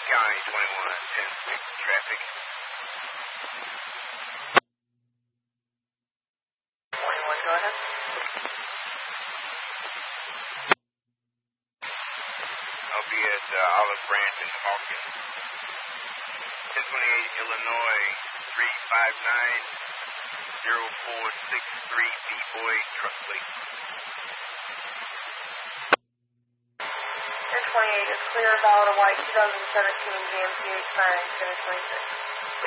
County 21-10-6 traffic. 21, go ahead. I'll be at Olive Branch in Hawkins. 1028 Illinois 359-0463 B-Boy truck plate. 1028 is clear, valid, a white 2017 GMC H5, 1026.